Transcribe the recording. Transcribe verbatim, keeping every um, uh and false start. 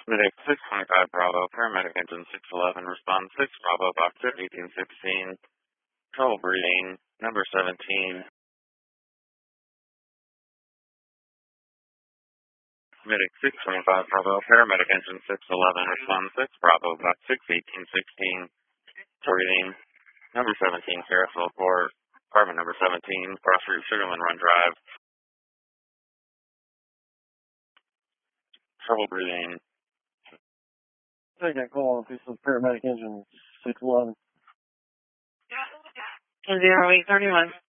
Medic six twenty-five Bravo, paramedic engine six eleven, respond six Bravo, box eighteen sixteen, trouble breathing, number seventeen. Medic six twenty-five Bravo, paramedic engine six eleven, respond six Bravo, box six eighteen sixteen, breathing, number seventeen, Carousel Court, apartment number seventeen, cross route Sugarland Run Drive, trouble breathing. Take that call on a piece of paramedic engine six eleven. Zero eight thirty one.